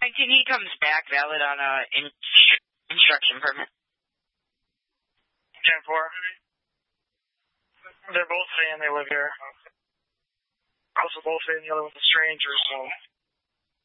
Until he comes back valid on a instruction permit. 10-4. They're both saying they live here. Also both saying the other one's a stranger, so